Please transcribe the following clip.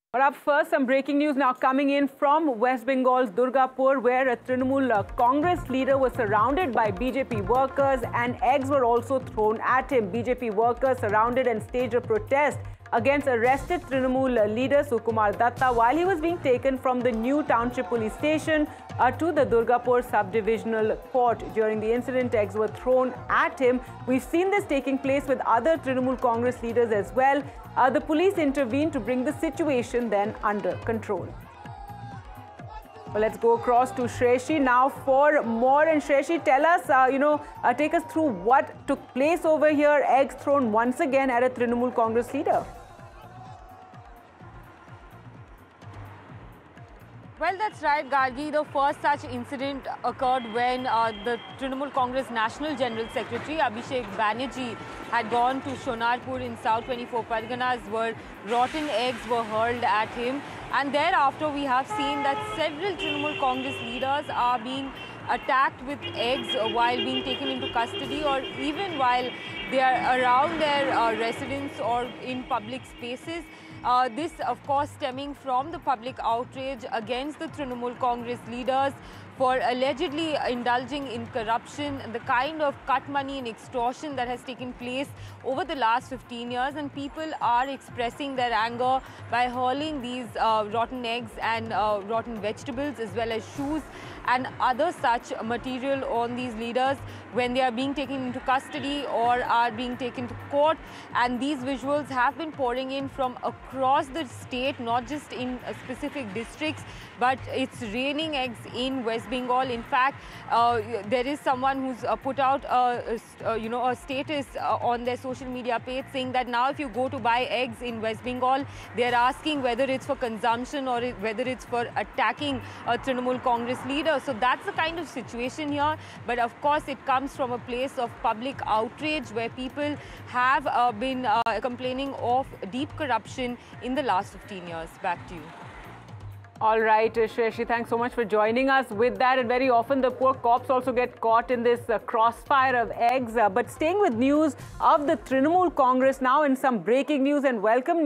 But up first, some breaking news now coming in from West Bengal's Durgapur, where a Trinamool Congress leader was surrounded by BJP workers and eggs were also thrown at him. BJP workers surrounded and staged a protest against arrested Trinamool leader Sukumar Datta while he was being taken from the new township police station to the Durgapur subdivisional court. During the incident, eggs were thrown at him. We've seen this taking place with other Trinamool Congress leaders as well. The police intervened to bring the situation then under control. Well, let's go across to Shreshi now for more. And Shreshi, tell us, take us through what took place over here. Eggs thrown once again at a Trinamool Congress leader. Well, that's right, Gargi. The first such incident occurred when the Trinamool Congress National General Secretary Abhishek Banerjee had gone to Shonarpur in South 24 Parganas, where rotten eggs were hurled at him. And thereafter, we have seen that several Trinamool Congress leaders are being attacked with eggs while being taken into custody, or even while they are around their residence or in public spaces. This, of course, stemming from the public outrage against the Trinamool Congress leaders for allegedly indulging in corruption, the kind of cut money and extortion that has taken place over the last 15 years. And people are expressing their anger by hurling these rotten eggs and rotten vegetables, as well as shoes and other such material on these leaders when they are being taken into custody or are being taken to court. And these visuals have been pouring in from across the state, not just in specific districts, but it's raining eggs in West Bengal. In fact, there is someone who's put out a status on their social media page saying that now if you go to buy eggs in West Bengal, they're asking whether it's for consumption or whether it's for attacking a Trinamool Congress leader. So that's the kind of situation here. But of course, it comes from a place of public outrage where people have been complaining of deep corruption in the last 15 years. Back to you. All right, Shreshi, thanks so much for joining us with that. And very often the poor cops also get caught in this crossfire of eggs. But staying with news of the Trinamool Congress now in some breaking news, and welcome